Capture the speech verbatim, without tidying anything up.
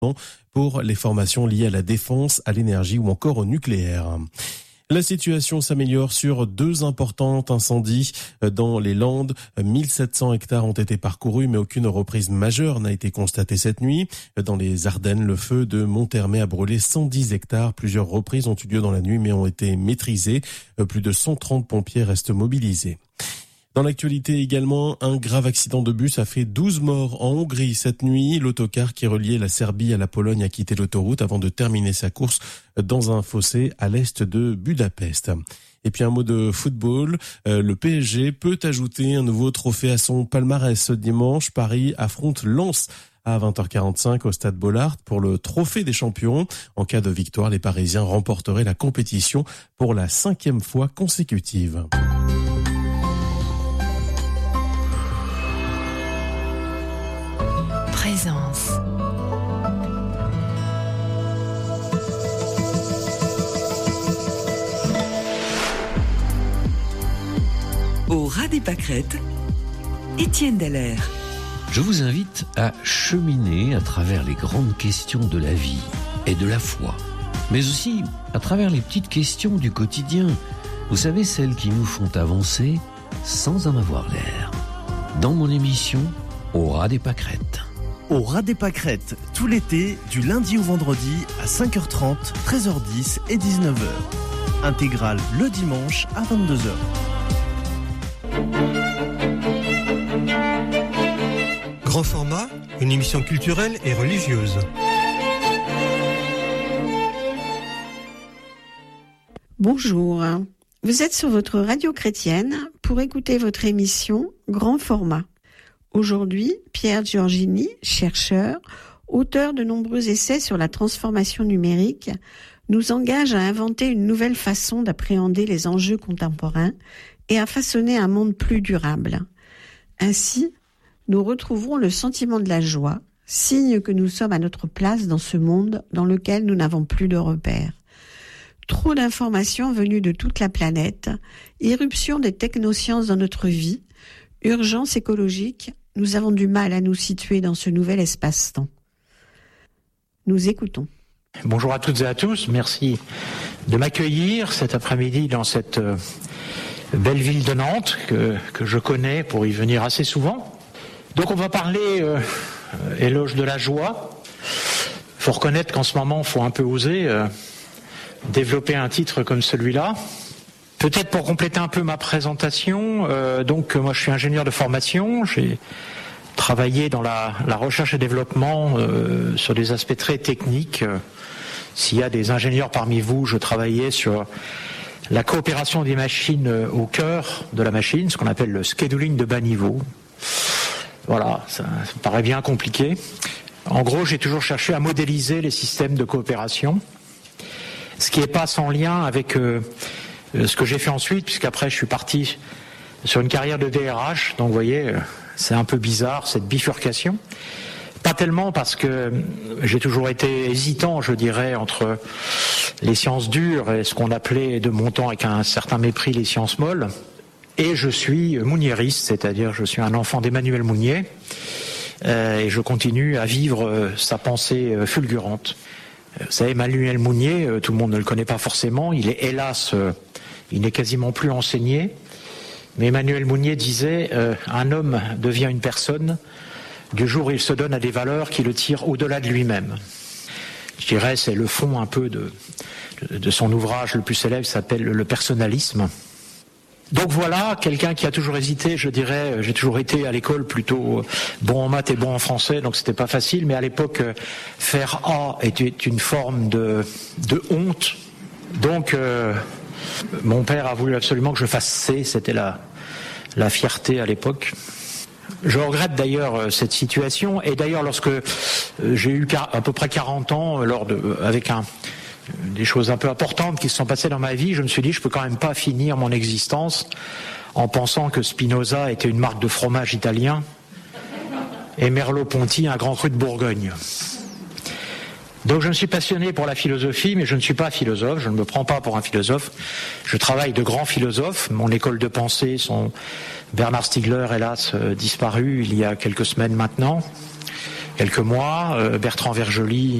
pour les formations liées à la défense, à l'énergie ou encore au nucléaire. La situation s'améliore sur deux importants incendies dans les Landes. mille sept cents hectares ont été parcourus, mais aucune reprise majeure n'a été constatée cette nuit. Dans les Ardennes, le feu de Monthermé a brûlé cent dix hectares. Plusieurs reprises ont eu lieu dans la nuit, mais ont été maîtrisées. Plus de cent trente pompiers restent mobilisés. Dans l'actualité également, un grave accident de bus a fait douze morts en Hongrie cette nuit. L'autocar qui reliait la Serbie à la Pologne a quitté l'autoroute avant de terminer sa course dans un fossé à l'est de Budapest. Et puis un mot de football, euh, le P S G peut ajouter un nouveau trophée à son palmarès ce dimanche. Paris affronte Lens à vingt heures quarante-cinq au stade Bollaert pour le trophée des champions. En cas de victoire, les Parisiens remporteraient la compétition pour la cinquième fois consécutive. Présence. Au ras des pâquerettes, Étienne Dallaire. Je vous invite à cheminer à travers les grandes questions de la vie et de la foi, mais aussi à travers les petites questions du quotidien. Vous savez, celles qui nous font avancer sans en avoir l'air. Dans mon émission, Au ras des pâquerettes. Au ras des pâquerettes, tout l'été, du lundi au vendredi à cinq heures trente, treize heures dix et dix-neuf heures. Intégrale le dimanche à vingt-deux heures. Grand format, une émission culturelle et religieuse. Bonjour, vous êtes sur votre radio chrétienne pour écouter votre émission Grand format. Aujourd'hui, Pierre Giorgini, chercheur, auteur de nombreux essais sur la transformation numérique, nous engage à inventer une nouvelle façon d'appréhender les enjeux contemporains et à façonner un monde plus durable. Ainsi, nous retrouverons le sentiment de la joie, signe que nous sommes à notre place dans ce monde dans lequel nous n'avons plus de repères. Trop d'informations venues de toute la planète, irruption des technosciences dans notre vie, urgence écologique, nous avons du mal à nous situer dans ce nouvel espace-temps. Nous écoutons. Bonjour à toutes et à tous, merci de m'accueillir cet après-midi dans cette euh, belle ville de Nantes que, que je connais pour y venir assez souvent. Donc on va parler euh, éloge de la joie. Il faut reconnaître qu'en ce moment, il faut un peu oser euh, développer un titre comme celui-là. Peut-être pour compléter un peu ma présentation, euh, donc moi je suis ingénieur de formation, j'ai travaillé dans la, la recherche et développement euh, sur des aspects très techniques. Euh, s'il y a des ingénieurs parmi vous, je travaillais sur la coopération des machines au cœur de la machine, ce qu'on appelle le scheduling de bas niveau. Voilà, ça, ça me paraît bien compliqué. En gros, j'ai toujours cherché à modéliser les systèmes de coopération, ce qui n'est pas sans lien avec euh, ce que j'ai fait ensuite, puisqu'après je suis parti sur une carrière de D R H, donc vous voyez, c'est un peu bizarre cette bifurcation. Pas tellement parce que j'ai toujours été hésitant, je dirais, entre les sciences dures et ce qu'on appelait de mon temps avec un certain mépris les sciences molles. Et je suis mouniériste, c'est-à-dire je suis un enfant d'Emmanuel Mounier, euh, et je continue à vivre euh, sa pensée euh, fulgurante. Vous savez, Emmanuel Mounier, euh, tout le monde ne le connaît pas forcément, il est hélas, euh, il n'est quasiment plus enseigné, mais Emmanuel Mounier disait euh, « Un homme devient une personne du jour où il se donne à des valeurs qui le tirent au-delà de lui-même ». Je dirais, c'est le fond un peu de, de, de son ouvrage le plus célèbre, qui s'appelle « Le personnalisme ». Donc voilà, quelqu'un qui a toujours hésité, je dirais, j'ai toujours été à l'école plutôt bon en maths et bon en français, donc c'était pas facile, mais à l'époque, faire A était une forme de, de honte. Donc, euh, mon père a voulu absolument que je fasse C, c'était la, la fierté à l'époque. Je regrette d'ailleurs cette situation, et d'ailleurs lorsque j'ai eu à peu près quarante ans, lors de, avec un... des choses un peu importantes qui se sont passées dans ma vie, je me suis dit je peux quand même pas finir mon existence en pensant que Spinoza était une marque de fromage italien et Merleau-Ponty un grand cru de Bourgogne. Donc je me suis passionné pour la philosophie, mais je ne suis pas philosophe, je ne me prends pas pour un philosophe. Je travaille de grands philosophes, mon école de pensée sont Bernard Stiegler, hélas, euh, disparu il y a quelques semaines maintenant. quelques mois. Bertrand Vergely